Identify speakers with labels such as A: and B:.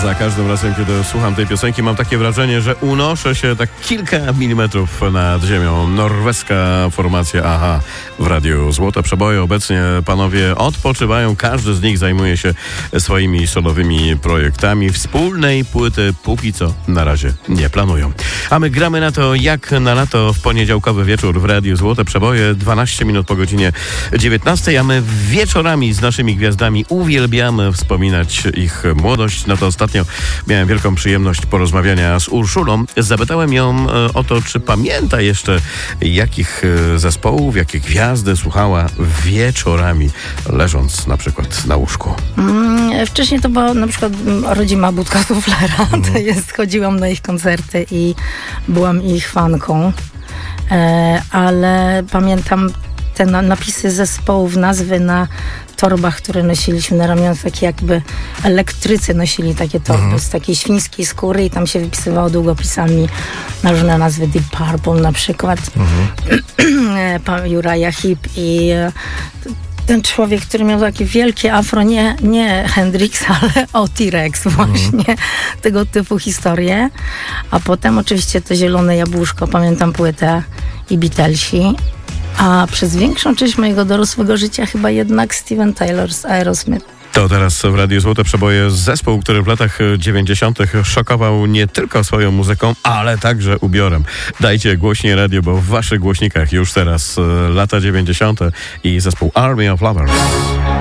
A: Za każdym razem, kiedy słucham tej piosenki, mam takie wrażenie, że unoszę się tak kilka milimetrów nad ziemią. Norweska formacja AHA w Radiu Złote Przeboje. Obecnie panowie odpoczywają, każdy z nich zajmuje się swoimi solowymi projektami. Wspólnej płyty póki co na razie nie planują. A my gramy na to jak na lato w poniedziałkowy wieczór w Radiu Złote Przeboje. 12 minut po godzinie 19, a my wieczorami z naszymi gwiazdami uwielbiamy wspominać ich młodość. No to ostatnio miałem wielką przyjemność porozmawiania z Urszulą. Zapytałem ją o to, czy pamięta jeszcze, jakich zespołów, jakie gwiazdy słuchała wieczorami, leżąc na przykład na łóżku.
B: Wcześniej to była na przykład rodzima Budka Suflera. To jest, chodziłam na ich koncerty i byłam ich fanką. Ale pamiętam te napisy zespołów, nazwy na torbach, które nosiliśmy na ramionach, takie jakby elektrycy nosili takie torby z takiej świńskiej skóry i tam się wypisywało długopisami na różne nazwy, Deep Purple na przykład, Uriah Heep i ten człowiek, który miał takie wielkie afro, nie Hendrix, ale T-Rex właśnie, tego typu historie. A potem oczywiście to Zielone Jabłuszko, pamiętam płytę i Beatlesi. A przez większą część mojego dorosłego życia chyba jednak Steven Tyler z Aerosmith.
A: To teraz w Radiu Złote Przeboje zespół, który w latach 90. szokował nie tylko swoją muzyką, ale także ubiorem. Dajcie głośniej radio, bo w waszych głośnikach już teraz lata 90. i zespół Army of Lovers.